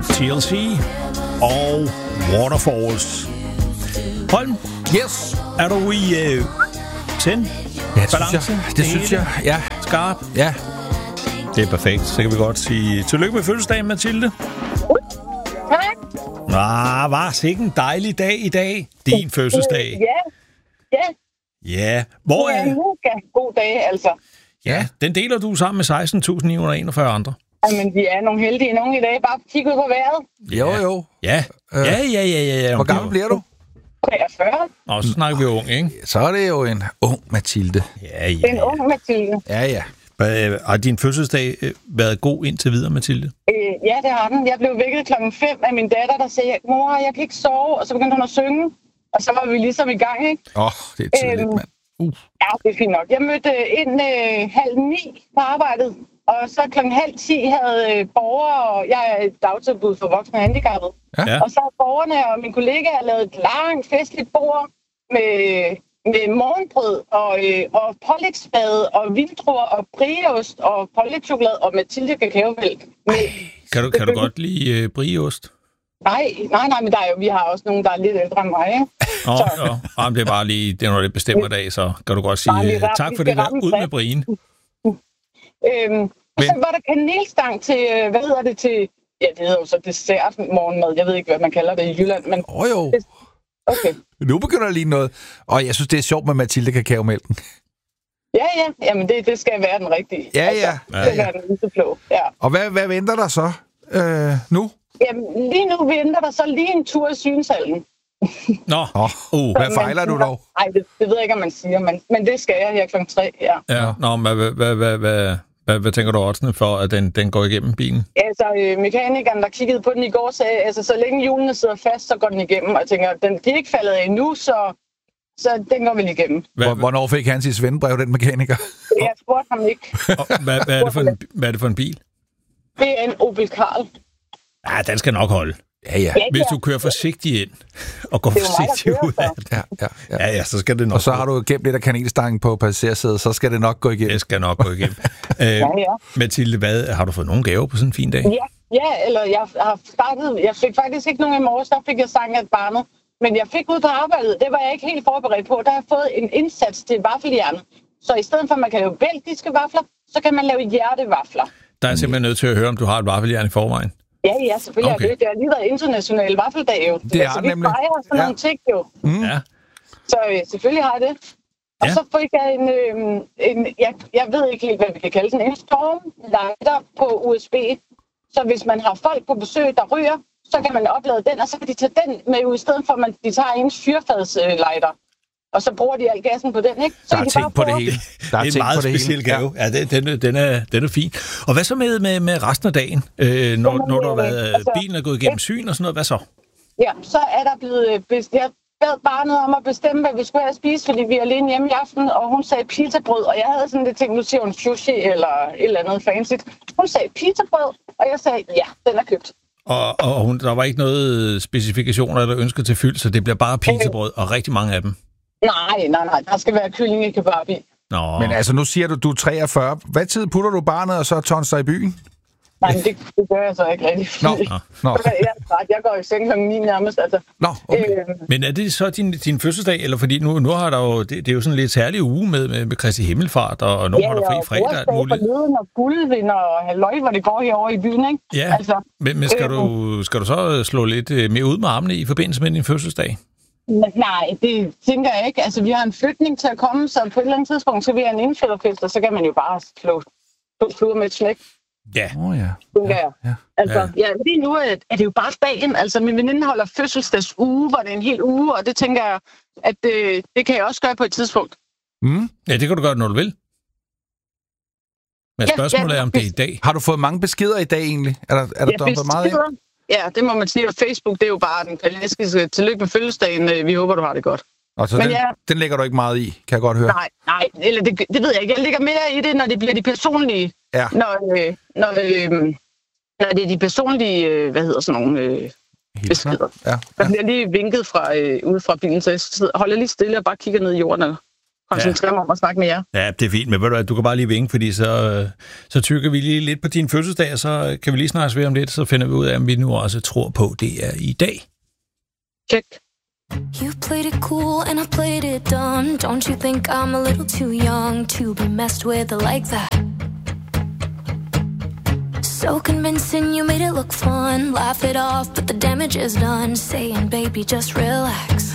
TLC og Waterfalls. Holm, Yes. er du i 10? Ja, Balance? det synes jeg. Ja. Skarp? Ja. Det er perfekt. Så kan vi godt sige tillykke med fødselsdagen, Mathilde. Var sikke en dejlig dag i dag. Din fødselsdag. Ja. Hvor Det er en mega god dag, altså. Ja, den deler du sammen med 16.941 andre. Jamen, vi er nogle heldige nogen i dag. Bare kig ud på vejret. Jo. Ja. Hvor gammel bliver du? 43. Og så snakker vi ung, ikke? Så er det jo en ung Mathilde. Ja. En ung Mathilde. Ja. Har din fødselsdag været god indtil videre, Mathilde? Ja, det har den. Jeg blev vækket 5:00 af min datter, der sagde, mor, jeg kan ikke sove. Og så begyndte hun at synge. Og så var vi ligesom i gang, ikke? Det er tidligt, mand. Ja, det er fint nok. Jeg mødte ind 8:30 på arbejdet. Og så 9:30 havde borgere, og jeg er et dagtilbud for voksne og handicappede. Ja. Og så har borgerne og mine kollegaer lavet et langt festligt bord med morgenbrød og pålægsmad og vindruer og brieost og pålægschokolade og Mathilde kakaomælk. Kan du godt lide brieost? Nej, men vi har også nogen, der er lidt ældre end mig, ikke? Jamen, det er bare lige, det er noget, det bestemmer dag, så kan du godt sige tak for det der, ud med brien. Og så var der kanelstang til, hvad hedder det til, ja, det hedder jo så dessert morgenmad, jeg ved ikke, hvad man kalder det i Jylland, men... Jo. Okay. Nu begynder der lige noget, og jeg synes, det er sjovt med Mathilde kakaomælken. Ja, jamen det skal være den rigtige. Ja. Det skal være den lyseblå, ja. Og hvad venter der så nu? Jamen, lige nu venter der så lige en tur i synshallen. Nå. Hvad fejler du dog? Nej, det ved jeg ikke, om man siger, men det skal jeg her 3:00, ja. Ja, nå, men hvad tænker du oddsene for, at den går igennem bilen? Altså, mekanikeren, der kiggede på den i går, sagde, altså, så længe hjulene sidder fast, så går den igennem. Og jeg tænker, de er ikke faldet af endnu, så den går vel igennem. Hvornår fik han sit svendebrev, den mekaniker? Jeg spurgte ham ikke. Hvad er det for en bil? Det er en Opel Karl. Ja, den skal nok holde. Ja. Hvis du kører forsigtigt ind og går forsigtigt ud af det. Ja, så skal det nok. Og så har du gemt lidt af kanelstangen på passagersædet, så skal det nok gå igennem. Det skal nok gå igennem. Mathilde, har du fået nogle gaver på sådan en fin dag? Ja, eller jeg fik faktisk ikke nogen i morges, der fik jeg sang af barnet. Men jeg fik ud på arbejdet, det var jeg ikke helt forberedt på. Der har jeg fået en indsats til vaffeljern. Så i stedet for, at man kan lave belgiske vafler, så kan man lave hjertevafler. Der er simpelthen nødt til at høre, om du har et vaffeljern i forvejen. Ja, selvfølgelig okay. Det har lige været international vaffeldag jo. Det er nemlig. Vi fejrer sådan nogle ting jo. Ja. Så selvfølgelig har jeg det. Og så fik jeg jeg ved ikke helt, hvad vi kan kalde den, en stormlighter på USB. Så hvis man har folk på besøg, der ryger, så kan man oplade den, og så kan de tage den med ud, i stedet for, at de tager ens fyrfadslighter. Og så bruger de al gassen på den, ikke? Så der er ting på det hele. Det er en meget speciel gave. Ja, den er fin. Og hvad så med resten af dagen? Når der har været, bilen er gået igennem syn og sådan noget, hvad så? Ja, så er der blevet... Jeg bad barnet om at bestemme, hvad vi skulle have at spise, fordi vi er alene hjemme i aften, og hun sagde pizzabrød, og jeg havde sådan lidt tænkt, nu siger hun sushi eller et eller andet fancy. Hun sagde pizzabrød, og jeg sagde, ja, den er købt. Og der var ikke noget specifikationer eller ønsker til fyld, så det bliver bare pizzabrød, og rigtig mange af dem? Nej. Der skal være kylling i kebab i. Nå. Men altså, nu siger du er 43. Hvad tid putter du barnet, og så tonser i byen? Nej, men det gør jeg så ikke rigtig. Nå. Jeg går i seng 9:00 nærmest, altså. Nå, okay. Men er det så din fødselsdag, eller fordi nu har der jo, det er jo sådan en lidt særlig uge med Kristi Himmelfart, og nogen har der fri fredag. Ja, og forleden og guldvind og halløj, hvor det går herovre i byen, ikke? Ja, altså, men skal du så slå lidt mere ud med armene i forbindelse med din fødselsdag? Nej, det tænker jeg ikke. Altså, vi har en flytning til at komme, så på et eller andet tidspunkt, så vi har en indflytterfest, og så kan man jo bare slå 2 fluer med et smæk. Ja. Ja. Altså, lige nu er det jo bare dagen. Altså, min veninde holder fødselsdagsuge, hvor det er en hel uge, og det tænker jeg, at det kan jeg også gøre på et tidspunkt. Ja, det kan du gøre, når du vil. Men spørgsmålet er, om det er i dag. Har du fået mange beskeder i dag egentlig? Er der dumpet meget ind? Ja, det må man sige. Og Facebook, det er jo bare den klassiske tillykke med fødselsdagen. Vi håber, du har det godt. Og så den lægger du ikke meget i, kan jeg godt høre. Nej, eller det ved jeg ikke. Jeg lægger mere i det, når det bliver de personlige. Ja. Når det er de personlige, hvad hedder sådan nogle beskeder. Ja. Der bliver lige vinket ude fra bilen, så jeg holder lige stille og bare kigger ned i jorden og koncentrere mig om at snakke med jer. Ja, det er fint, men ved du, du kan bare lige vinke, fordi så tykker vi lige lidt på din fødselsdag, og så kan vi lige snakkes ved om lidt, så finder vi ud af, om vi nu også tror på, det er i dag. Check. You played it cool and I played it dumb. Don't you think I'm a little too young to be messed with like that? So convincing, you made it look fun. Laugh it off, but the damage is done. Saying, baby, just relax.